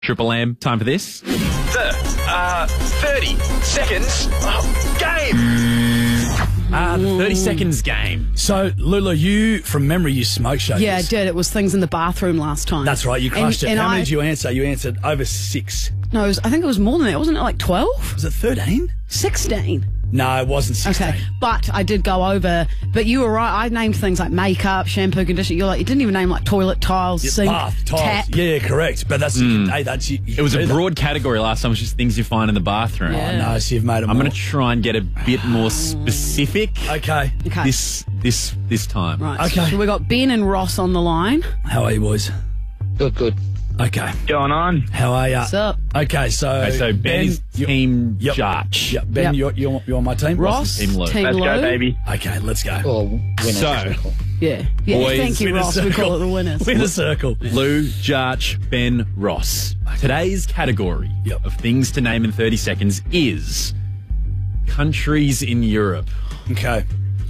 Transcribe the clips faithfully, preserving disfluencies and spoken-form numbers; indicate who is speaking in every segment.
Speaker 1: Triple M, time for this.
Speaker 2: The uh, thirty seconds oh, game.
Speaker 1: Ah, the thirty seconds game.
Speaker 3: So, Lulu, you, from memory, you smoke showed
Speaker 4: Yeah, I
Speaker 3: this.
Speaker 4: did. It was things in the bathroom last time.
Speaker 3: That's right, you crushed
Speaker 4: and,
Speaker 3: it.
Speaker 4: and
Speaker 3: How
Speaker 4: I,
Speaker 3: many did you answer? You answered over six.
Speaker 4: No, it was, I think it was more than that. Wasn't it like twelve?
Speaker 3: Was it thirteen?
Speaker 4: sixteen.
Speaker 3: No, it wasn't sixteen.
Speaker 4: Okay, but I did go over. But you were right. I named things like makeup, shampoo, conditioner. You're like, you didn't even name like toilet tiles, sink,
Speaker 3: Bath, tiles.
Speaker 4: tap.
Speaker 3: Yeah, yeah, correct. But that's, hey, that's you, you
Speaker 1: It was
Speaker 3: can
Speaker 1: a
Speaker 3: do that.
Speaker 1: broad category last time. It was just things you find in the bathroom.
Speaker 4: Yeah.
Speaker 3: Oh, no, so you've made it
Speaker 1: I'm
Speaker 3: more.
Speaker 1: going to try and get a bit more specific
Speaker 3: Okay.
Speaker 4: Okay.
Speaker 1: this this this time.
Speaker 4: Right.
Speaker 3: Okay.
Speaker 4: So we got Ben and Ross on the line.
Speaker 3: How are you, boys?
Speaker 5: Good, good.
Speaker 3: Okay.
Speaker 2: Going on.
Speaker 3: How are you?
Speaker 4: What's up?
Speaker 3: Okay, so...
Speaker 1: Okay, so Ben, is
Speaker 3: you-
Speaker 1: Team
Speaker 3: Yep.
Speaker 1: Jarch.
Speaker 3: Yep, Ben,
Speaker 4: Yep.
Speaker 3: You're, you're, you're on my team.
Speaker 4: Ross,
Speaker 1: Team Lou.
Speaker 4: Team
Speaker 2: Let's
Speaker 4: Lou.
Speaker 2: go, baby.
Speaker 3: Okay, let's go.
Speaker 5: Or winner
Speaker 1: So-
Speaker 5: circle.
Speaker 4: Yeah. Yeah.
Speaker 1: Boys,
Speaker 4: Thank you,
Speaker 3: Winner
Speaker 4: Ross. We
Speaker 3: circle.
Speaker 4: call it the winners.
Speaker 3: Winner circle.
Speaker 1: Lou, Jarch, Ben, Ross. Today's category
Speaker 3: Yep.
Speaker 1: of things to name in thirty seconds is countries in Europe.
Speaker 3: Okay.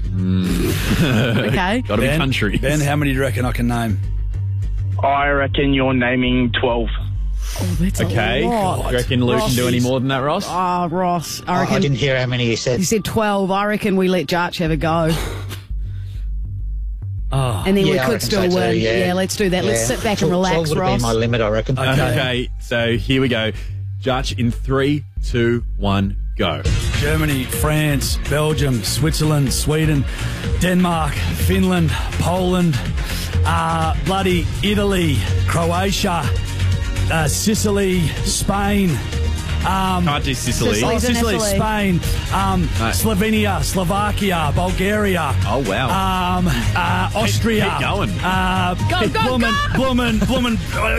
Speaker 4: Okay.
Speaker 1: Got to be
Speaker 3: Ben,
Speaker 1: countries.
Speaker 3: Ben, how many do you reckon I can name?
Speaker 2: I reckon you're naming twelve.
Speaker 4: Oh, that's
Speaker 1: Okay.
Speaker 4: a lot.
Speaker 1: You reckon Lou can do any
Speaker 3: Ross.
Speaker 1: more than that, Ross?
Speaker 4: Ah, Ross. I
Speaker 5: I,
Speaker 4: reckon.
Speaker 5: I didn't hear how many you said.
Speaker 4: You said twelve. I reckon we let Jarch have a go.
Speaker 3: Oh.
Speaker 4: And then we
Speaker 5: Yeah, I
Speaker 4: could
Speaker 5: reckon
Speaker 4: still
Speaker 5: so
Speaker 4: win.
Speaker 5: too, yeah.
Speaker 4: let's do that. Let's
Speaker 5: Yeah.
Speaker 4: sit back and
Speaker 5: twelve
Speaker 4: relax,
Speaker 5: would have
Speaker 4: Ross.
Speaker 5: been my limit, I reckon.
Speaker 3: Okay.
Speaker 1: Okay, so here we go. Jarch in three, two, one, go.
Speaker 3: Germany, France, Belgium, Switzerland, Sweden, Denmark, Finland, Poland, uh, bloody Italy, Croatia, uh, Sicily, Spain. Um,
Speaker 1: Can't do Sicily.
Speaker 4: Sicily.
Speaker 3: oh,
Speaker 4: Sicily's in
Speaker 3: Sicily,
Speaker 4: Italy.
Speaker 3: Spain, um,
Speaker 1: Right.
Speaker 3: Slovenia, Slovakia, Bulgaria.
Speaker 1: Oh, wow.
Speaker 3: Um, uh, Austria.
Speaker 1: keep going.
Speaker 3: Uh,
Speaker 4: Go, go,
Speaker 3: Bloomin,
Speaker 4: go!
Speaker 3: Bloomin, Bloomin.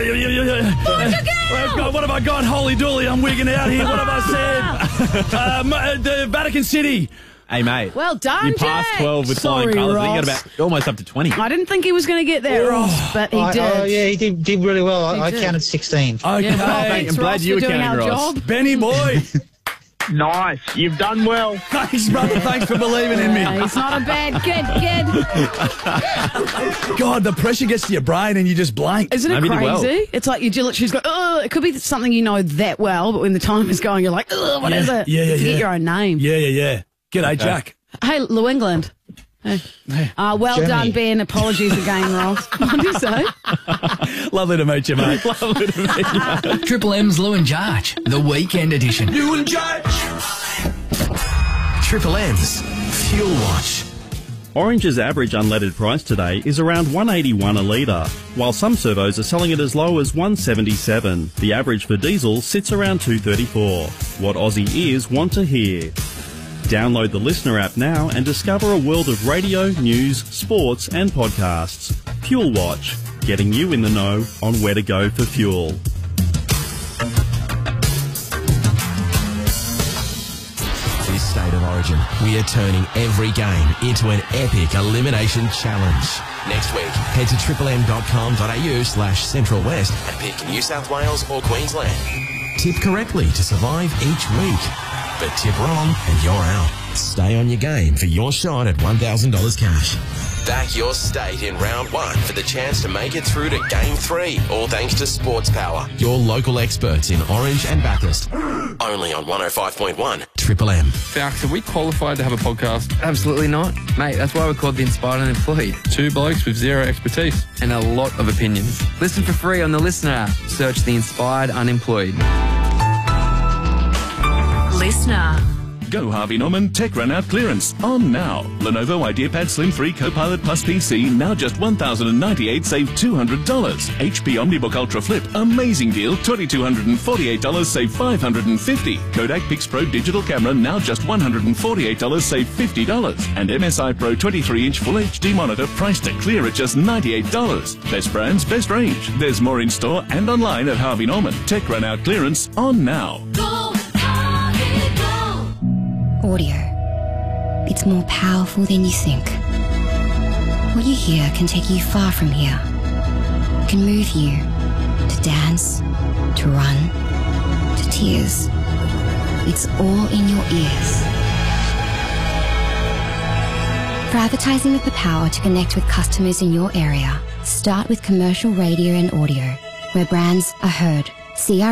Speaker 3: Oh, God, what have I got? Holy dooly, I'm wigging out here. What have I said? uh, m- uh, the Vatican City.
Speaker 1: Hey, mate.
Speaker 4: Well done,
Speaker 1: You passed
Speaker 4: Jack.
Speaker 1: twelve with flying
Speaker 4: Sorry,
Speaker 1: colours. I think you got
Speaker 4: Ross.
Speaker 1: about almost up to twenty.
Speaker 4: I didn't think he was going to get that, Ross, but he
Speaker 5: I-
Speaker 4: did.
Speaker 5: Oh, yeah, he did, did really well. I,
Speaker 4: He
Speaker 5: I
Speaker 4: did.
Speaker 5: counted sixteen.
Speaker 3: Okay.
Speaker 4: Yeah, well, thanks,
Speaker 1: I'm glad
Speaker 4: Ross,
Speaker 1: you
Speaker 4: for
Speaker 1: were
Speaker 4: doing our
Speaker 1: counting, Ross.
Speaker 4: job.
Speaker 3: Benny boy.
Speaker 2: Nice. You've done well.
Speaker 3: Thanks, brother. Thanks for believing in me.
Speaker 4: Yeah, he's not a bad kid, kid.
Speaker 3: God, the pressure gets to your brain and you just blank.
Speaker 4: Isn't it
Speaker 1: Maybe
Speaker 4: crazy?
Speaker 1: they will.
Speaker 4: It's like you do literally just go, oh, it could be something you know that well, but when the time is going, you're like, oh, what
Speaker 3: yeah,
Speaker 4: is it?
Speaker 3: Yeah, yeah,
Speaker 4: you forget
Speaker 3: yeah.
Speaker 4: your own name.
Speaker 3: Yeah, yeah, yeah. G'day, Jack.
Speaker 4: Hey, New England. Hey. Uh, well
Speaker 5: Germany.
Speaker 4: done, Ben. Apologies again, Ross. What did you say?
Speaker 3: Lovely to meet you, mate.
Speaker 6: Triple M's Lou and Jarch, the weekend edition.
Speaker 3: You and Judge.
Speaker 6: Triple M's Fuel Watch.
Speaker 7: Orange's average unleaded price today is around one eighty-one a litre, while some servos are selling it as low as one seventy-seven. The average for diesel sits around two thirty-four. What Aussie ears want to hear. Download the Listener app now and discover a world of radio, news, sports and podcasts. Fuel Watch, getting you in the know on where to go for fuel.
Speaker 6: This State of Origin, we are turning every game into an epic elimination challenge. Next week, head to triple m dot com dot a u slash central west and pick New South Wales or Queensland. Tip correctly to survive each week. But tip wrong and you're out. Stay on your game for your shot at one thousand dollars cash. Back your state in round one for the chance to make it through to game three, all thanks to Sports Power, your local experts in Orange and Bathurst. Only on one oh five point one Triple M.
Speaker 8: Falcons, are we qualified to have a podcast? Absolutely not. Mate, that's why we're called The Inspired Unemployed. Two blokes with zero expertise and a lot of opinions. Listen for free on the Listener app. Search The Inspired Unemployed.
Speaker 9: Listener.
Speaker 10: Go Harvey Norman Tech Run Out Clearance on now. Lenovo IdeaPad Slim three Copilot Plus P C now just one thousand ninety-eight dollars, save two hundred dollars. H P OmniBook Ultra Flip, amazing deal, two thousand two hundred forty-eight dollars, save five hundred fifty dollars. Kodak Pix Pro Digital Camera now just one hundred forty-eight dollars, save fifty dollars. And M S I Pro twenty-three inch Full H D monitor priced to clear at just ninety-eight dollars. Best brands, best range. There's more in store and online at Harvey Norman. Tech Run Out Clearance on now.
Speaker 11: Audio. It's more powerful than you think. What you hear can take you far from here. Can move you to dance, to run, to tears. It's all in your ears. For advertising with the power to connect with customers in your area, start with commercial radio and audio, where brands are heard See